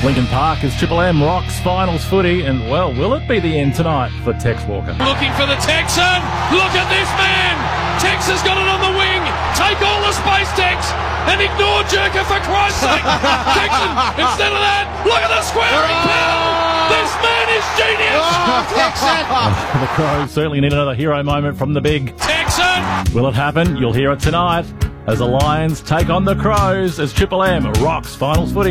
Lincoln Park as Triple M rocks finals footy, and well, will it be the end tonight for Tex Walker? Looking for the Texan. Look at this man. Tex has got it on the wing. Take all the space, Tex, and ignore Jerker for Christ's sake. Texan, instead of that, look at the squaring pound. This man is genius. The Crows certainly need another hero moment from the big Texan. Will it happen? You'll hear it tonight as the Lions take on the Crows as Triple M rocks finals footy.